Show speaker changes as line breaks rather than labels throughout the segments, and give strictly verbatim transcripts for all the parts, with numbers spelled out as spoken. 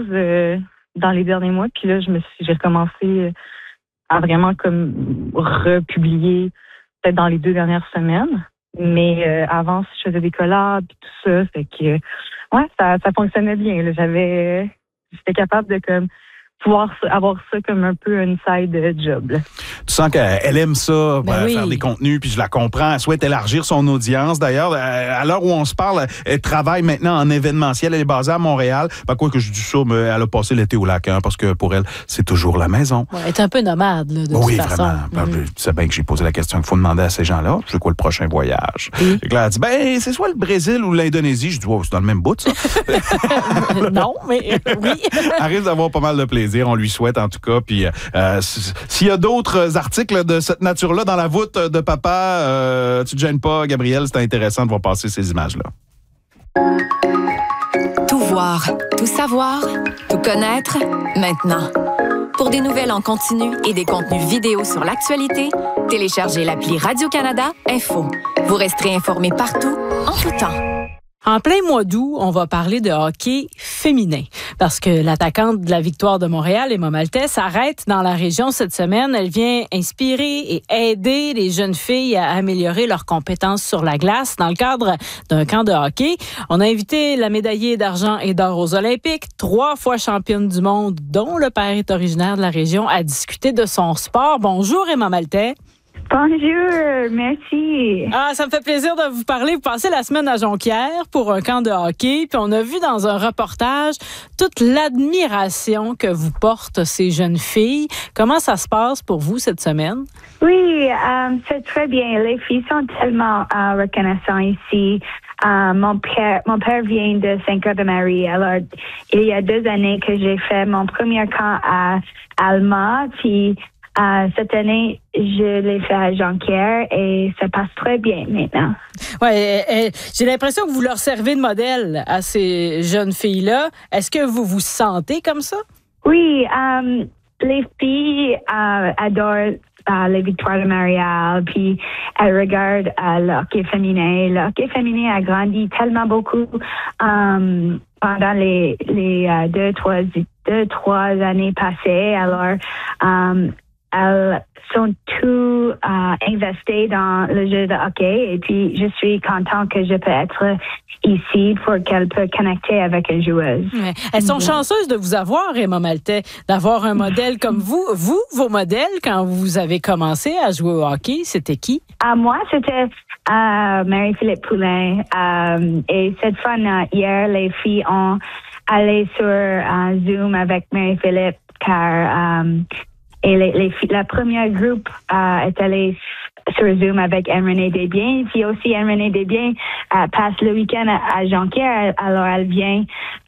euh, dans les derniers mois. Puis là, je me suis, j'ai recommencé à vraiment comme republier peut-être dans les deux dernières semaines. Mais euh, avant, je faisais des collabs et tout ça. Fait que, ouais, ça, ça fonctionnait bien. Là. J'avais, j'étais capable de comme pouvoir avoir ça comme un peu une side job. Là.
Tu sens qu'elle aime ça,
ben
euh,
oui.
faire des contenus, puis je la comprends. Elle souhaite élargir son audience. D'ailleurs, à l'heure où on se parle, elle travaille maintenant en événementiel. Elle est basée à Montréal. Ben, quoi que je dis ça, mais elle a passé l'été au lac, hein, parce que pour elle, c'est toujours la maison.
Ouais, elle est un peu nomade, là, de
oui,
toute façon.
vraiment. Ben,
Mm-hmm.
Tu sais bien que j'ai posé la question qu'il faut demander à ces gens-là. C'est quoi le prochain voyage?
Oui.
Et là, elle a dit, ben, c'est soit le Brésil ou l'Indonésie. Je dis, wow, c'est dans le même bout, ça.
Non, mais euh, oui.
Elle risque d'avoir pas mal de plaisir. On lui souhaite, en tout cas. Puis, euh, s'il y a d'autres articles de cette nature-là dans la voûte de papa, euh, tu te gênes pas, Gabriel. C'est intéressant de voir passer ces images-là.
Tout voir, tout savoir, tout connaître, maintenant. Pour des nouvelles en continu et des contenus vidéo sur l'actualité, téléchargez l'appli Radio-Canada Info. Vous resterez informés partout, en tout temps.
En plein mois d'août, on va parler de hockey féminin parce que l'attaquante de la Victoire de Montréal, Emma Maltais, s'arrête dans la région cette semaine. Elle vient inspirer et aider les jeunes filles à améliorer leurs compétences sur la glace dans le cadre d'un camp de hockey. On a invité la médaillée d'argent et d'or aux Olympiques, trois fois championne du monde, dont le père est originaire de la région, à discuter de son sport. Bonjour, Emma Maltais.
Bonjour, merci.
Ah, ça me fait plaisir de vous parler. Vous passez la semaine à Jonquière pour un camp de hockey, puis on a vu dans un reportage toute l'admiration que vous portent ces jeunes filles. Comment ça se passe pour vous cette semaine?
Oui, euh, c'est très bien. Les filles sont tellement euh, reconnaissantes ici. Euh, mon père, mon père vient de Saint-Cœur-de-Marie. Alors, il y a deux années que j'ai fait mon premier camp à Alma, puis Euh, cette année, je l'ai fait à Jonquière et ça passe très bien maintenant.
Ouais, euh, j'ai l'impression que vous leur servez de modèle à ces jeunes filles-là. Est-ce que vous vous sentez comme ça?
Oui, euh, les filles euh, adorent euh, les Victoires de Montréal, puis elles regardent euh, le hockey féminin. Le hockey féminin a grandi tellement beaucoup euh, pendant les, les euh, deux, trois, deux, trois années passées. Alors, euh, elles sont tout euh, investies dans le jeu de hockey et puis je suis contente que je peux être ici pour qu'elles puissent connecter avec les joueuses.
Ouais. Elles sont chanceuses de vous avoir, Emma Maltais, d'avoir un modèle comme vous. Vous, vos modèles, quand vous avez commencé à jouer au hockey, c'était qui?
À moi, c'était euh, Marie-Philippe Poulin. Euh, et cette fois, euh, hier, les filles ont allé sur euh, Zoom avec Marie-Philippe car euh, Et les, les, la première groupe euh, est allée sur Zoom avec Anne-Renée Desbiens. Puis aussi, Anne-Renée Desbiens euh, passe le week-end à, à Jonquière. Alors, elle vient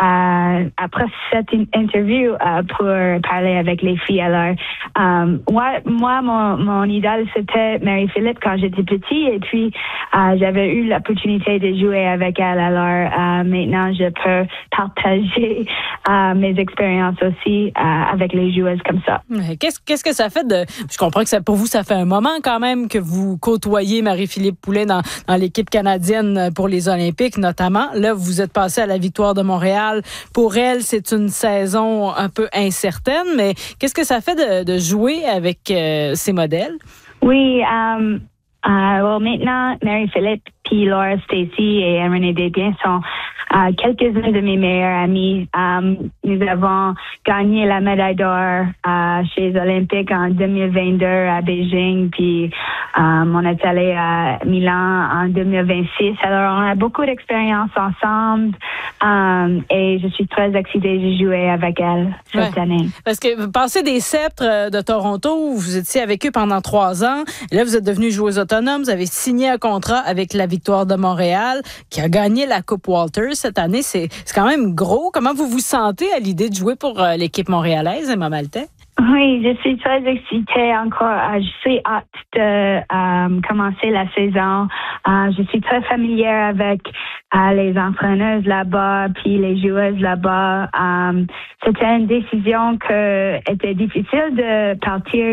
euh, après cette interview euh, pour parler avec les filles. Alors, euh, moi, moi mon, mon idole, c'était Marie-Philippe quand j'étais petite. Et puis, euh, j'avais eu l'opportunité de jouer avec elle. Alors, euh, maintenant, je peux partager euh, mes expériences aussi euh, avec les joueuses comme ça.
Qu'est-ce, qu'est-ce que ça fait de... Je comprends que ça, pour vous, ça fait un moment quand même que vous côtoyez Marie-Philippe Poulin dans, dans l'équipe canadienne pour les Olympiques, notamment. Là, vous êtes passé à la Victoire de Montréal. Pour elle, c'est une saison un peu incertaine, mais qu'est-ce que ça fait de, de jouer avec euh, ces modèles?
Oui, um, uh, well, maintenant, Marie-Philippe, puis Laura Stacey et Anne-Renée Desbiens sont uh, quelques-uns de mes meilleurs amis. Um, nous avons gagné la médaille d'or uh, chez les Olympiques en deux mille vingt-deux à Beijing, puis um, on est allé à Milan en deux mille vingt-six. Alors, on a beaucoup d'expérience ensemble um, et je suis très excitée de jouer avec elle cette
ouais.
année.
Parce que vous passez des Sceptres de Toronto, vous étiez avec eux pendant trois ans. Et là, vous êtes devenue joueuse autonome. Vous avez signé un contrat avec la Victoire de Montréal, qui a gagné la Coupe Walters cette année. C'est, c'est quand même gros. Comment vous vous sentez à l'idée de jouer pour euh, l'équipe montréalaise, Emma Maltais?
Oui, je suis très excitée encore. Euh, je suis hâte de euh, commencer la saison. Euh, je suis très familière avec euh, les entraîneuses là-bas, puis les joueuses là-bas. Euh, c'était une décision qui était difficile de partir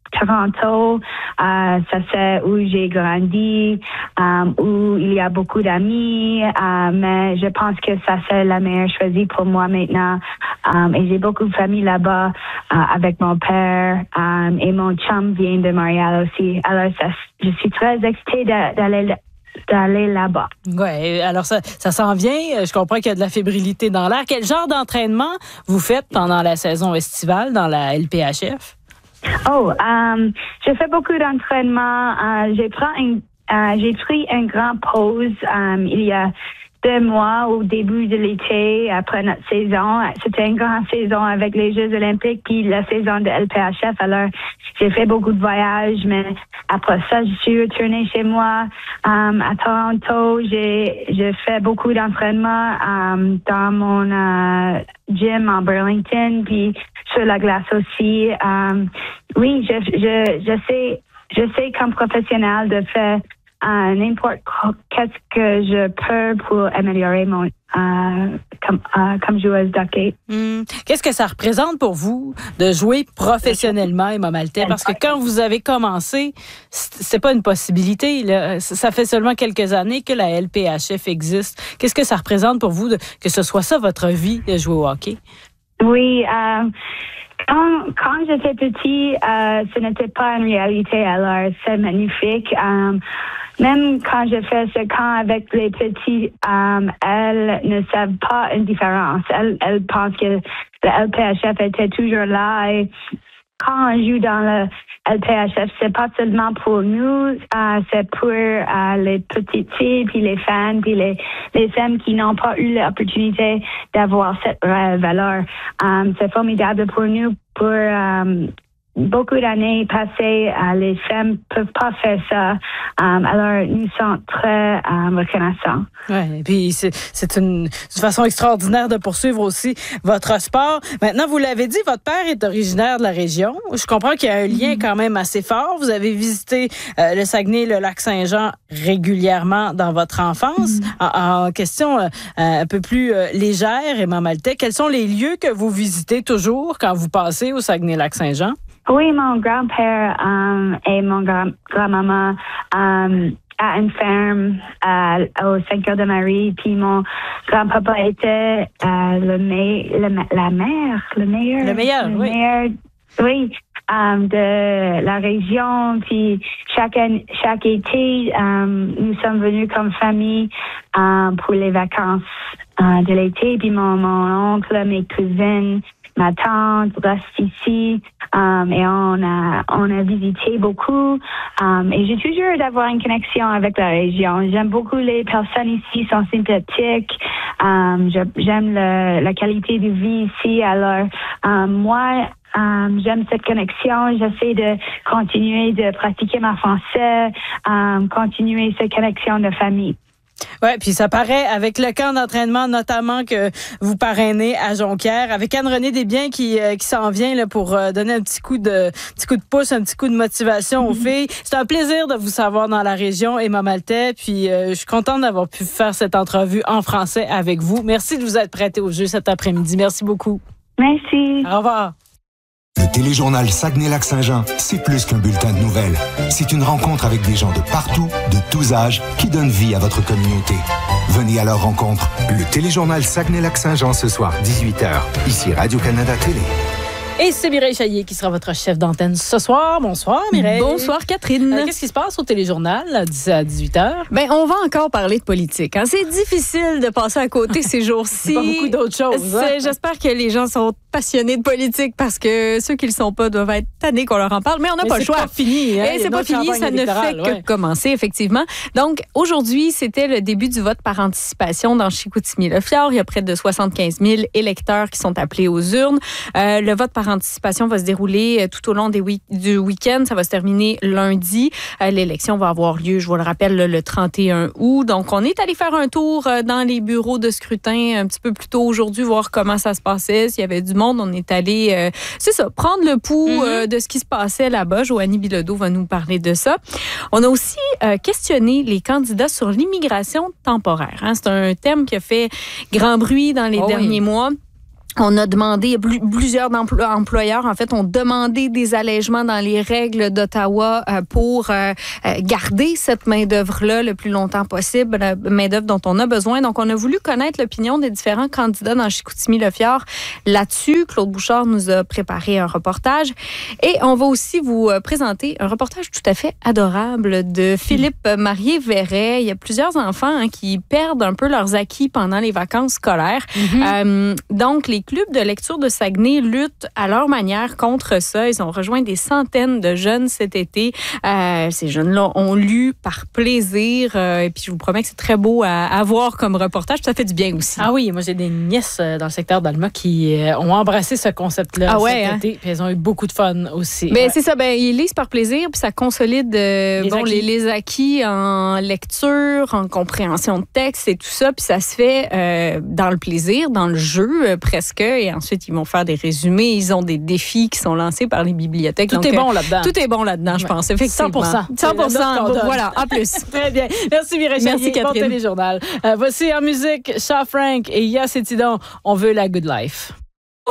Toronto, euh, ça c'est où j'ai grandi, euh, où il y a beaucoup d'amis, euh, mais je pense que ça c'est la meilleure choisie pour moi maintenant. Um, et j'ai beaucoup de famille là-bas uh, avec mon père um, et mon chum vient de Montréal aussi. Alors, ça, je suis très excitée d'aller d'aller là-bas.
Oui, alors ça, ça s'en vient. Je comprends qu'il y a de la fébrilité dans l'air. Quel genre d'entraînement vous faites pendant la saison estivale dans la L P H F?
Oh, um, je fais beaucoup d'entraînement. Uh, j'ai pris une, uh, j'ai pris une grande pause um, il y a deux mois au début de l'été, après notre saison. C'était une grande saison avec les Jeux olympiques puis la saison de L P H F. Alors, j'ai fait beaucoup de voyages, mais après ça, je suis retournée chez moi um, à Toronto. J'ai, j'ai fait beaucoup d'entraînements um, dans mon uh, gym en Burlington, puis sur la glace aussi. Um, oui, je, je, je sais, je sais comme professionnel de faire Uh, n'importe qu'est-ce que je peux pour améliorer mon uh, comme, uh, comme joueuse d'hockey.
Mmh. Qu'est-ce que ça représente pour vous de jouer professionnellement, Emma Maltais? Parce que quand vous avez commencé, c'est pas une possibilité. Là. Ça fait seulement quelques années que la L P H F existe. Qu'est-ce que ça représente pour vous de, que ce soit ça votre vie de jouer au hockey?
Oui, euh, Quand, quand j'étais petit, euh, ce n'était pas une réalité, alors c'est magnifique. Um, même quand je fais ce camp avec les petits, um, elles ne savent pas une différence. Elles, elles pensent que le L P H F était toujours là. Et quand on joue dans le L P H F, c'est pas seulement pour nous, uh, c'est pour uh, les petites filles, puis les fans, puis les, les femmes qui n'ont pas eu l'opportunité d'avoir cette rêve. Alors, um, c'est formidable pour nous, pour um, beaucoup d'années passées, uh, les femmes ne peuvent pas faire ça. Um, alors, nous sommes très um, reconnaissants.
Oui, et puis c'est, c'est une, une façon extraordinaire de poursuivre aussi votre sport. Maintenant, vous l'avez dit, votre père est originaire de la région. Je comprends qu'il y a un lien mm-hmm. quand même assez fort. Vous avez visité euh, le Saguenay, le Lac-Saint-Jean régulièrement dans votre enfance. Mm-hmm. En, en question euh, un peu plus euh, légère, Emma Maltais, quels sont les lieux que vous visitez toujours quand vous passez au Saguenay-Lac-Saint-Jean?
Oui, mon grand-père um, et mon grand- grand-maman um, à une ferme uh, au Saint-Cœur-de-Marie. Puis mon grand-papa était uh, le, me- le la mère, le meilleur.
Le meilleur,
le
oui.
Meilleur, oui, um, de la région. Puis chaque, an- chaque été, um, nous sommes venus comme famille um, pour les vacances uh, de l'été. Puis mon, mon oncle, mes cousines, ma tante reste ici um, et on a on a visité beaucoup um, et j'ai toujours d'avoir une connexion avec la région. J'aime beaucoup les personnes ici, sont sympathiques. Um, je, j'aime le, la qualité de vie ici. Alors um, moi Um, j'aime cette connexion. J'essaie de continuer de pratiquer ma français, um, continuer cette connexion de famille.
Oui, puis ça paraît avec le camp d'entraînement notamment que vous parrainez à Jonquière, avec Anne-Renée Desbiens qui, euh, qui s'en vient là, pour euh, donner un petit coup de petit coup de pouce, un petit coup de motivation aux filles. C'est un plaisir de vous savoir dans la région, Emma Maltais, puis euh, je suis contente d'avoir pu faire cette entrevue en français avec vous. Merci de vous être prêtée au jeu cet après-midi. Merci beaucoup.
Merci.
Au revoir.
Le téléjournal Saguenay-Lac-Saint-Jean, c'est plus qu'un bulletin de nouvelles. C'est une rencontre avec des gens de partout, de tous âges, qui donnent vie à votre communauté. Venez à leur rencontre. Le téléjournal Saguenay-Lac-Saint-Jean ce soir, dix-huit heures. Ici Radio-Canada Télé.
Et c'est Mireille Chaillier qui sera votre chef d'antenne ce soir. Bonsoir, Mireille.
Bonsoir, Catherine.
Euh, qu'est-ce qui se passe au téléjournal à dix-huit heures?
Ben, on va encore parler de politique. Hein. C'est difficile de passer à côté ces jours-ci.
Pas beaucoup d'autres choses. Hein?
J'espère que les gens sont passionnés de politique parce que ceux qui le sont pas doivent être tannés qu'on leur en parle, mais on n'a pas le choix.
C'est pas fini. Hein?
Et c'est pas fini, ça ne fait que ouais. commencer, effectivement. Donc, aujourd'hui, c'était le début du vote par anticipation dans Chicoutimi-Le-Fjord. Il y a près de soixante-quinze mille électeurs qui sont appelés aux urnes. Euh, le vote par anticipation va se dérouler tout au long des week- du week-end. Ça va se terminer lundi. Euh, l'élection va avoir lieu, je vous le rappelle, le, le trente et un août. Donc, on est allé faire un tour dans les bureaux de scrutin un petit peu plus tôt aujourd'hui, voir comment ça se passait, s'il y avait du monde. On est allé, euh, c'est ça, prendre le pouls mm-hmm. euh, de ce qui se passait là-bas. Joanie Bilodeau va nous parler de ça. On a aussi euh, questionné les candidats sur l'immigration temporaire. Hein. C'est un thème qui a fait grand bruit dans les oh derniers oui. mois. On a demandé, plusieurs employeurs, en fait, ont demandé des allègements dans les règles d'Ottawa pour garder cette main-d'œuvre-là le plus longtemps possible, la main-d'œuvre dont on a besoin. Donc, on a voulu connaître l'opinion des différents candidats dans Chicoutimi-Le-Fjord là-dessus. Claude Bouchard nous a préparé un reportage et on va aussi vous présenter un reportage tout à fait adorable de Philippe Marié-Verret. Il y a plusieurs enfants hein, qui perdent un peu leurs acquis pendant les vacances scolaires. Mm-hmm. Euh, donc, les clubs de lecture de Saguenay luttent à leur manière contre ça. Ils ont rejoint des centaines de jeunes cet été. Euh, ces jeunes-là ont lu par plaisir. Euh, et puis, je vous promets que c'est très beau à, à voir comme reportage. Ça fait du bien aussi.
Ah oui, moi, j'ai des nièces dans le secteur d'Alma qui euh, ont embrassé ce concept-là
ah ouais,
cet
hein?
été. Puis, elles ont eu beaucoup de fun aussi.
Ben,
ouais.
C'est ça. Ben, ils lisent par plaisir. Puis, ça consolide euh, les, bon, acquis. Les, les acquis en lecture, en compréhension de texte et tout ça. Puis, ça se fait euh, dans le plaisir, dans le jeu euh, presque. Et ensuite, ils vont faire des résumés. Ils ont des défis qui sont lancés par les bibliothèques.
Tout
Donc,
est bon là-dedans.
Tout est bon là-dedans, ouais. je pense, effectivement.
cent pour cent.
cent pour cent. Voilà, en plus.
Très bien. Merci Mireille Chalier.
Merci Catherine.
Bon téléjournal. Euh, voici en musique Shaw Frank et Yass et Tidon. On veut la good life.